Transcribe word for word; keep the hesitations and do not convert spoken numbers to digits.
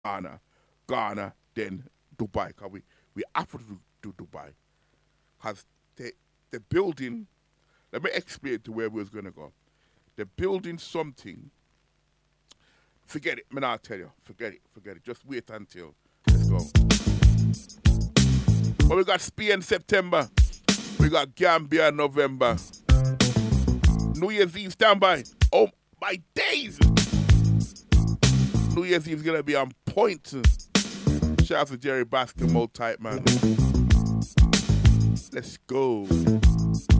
Ghana, Ghana, then Dubai. Cause we we have to do, do Dubai. Cause the the building. Let me explain to where we was gonna go. They're building something. Forget it, man. I'll tell you. Forget it. Forget it. Just wait until. Let's go. But we got Spain September. We got Gambia November. New Year's Eve standby. Oh my days! New Year's Eve's gonna be on point. Shout out to Jerry Baskin, Mold Type Man. Let's go.